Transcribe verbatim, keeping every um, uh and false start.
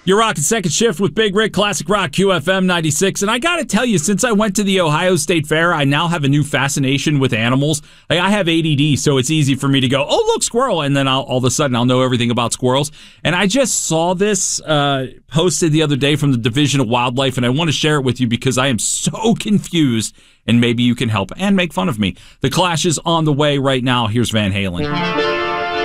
You're rocking Second Shift with Big Rick, Classic Rock Q F M ninety-six. And I got to tell you, since I went to the Ohio State Fair, I now have a new fascination with animals. Like, I have A D D, so it's easy for me to go, oh, look, squirrel. And then I'll, all of a sudden I'll know everything about squirrels. And I just saw this uh, posted the other day from the Division of Wildlife, and I want to share it with you because I am so confused, and maybe you can help and make fun of me. The Clash is on the way right now. Here's Van Halen.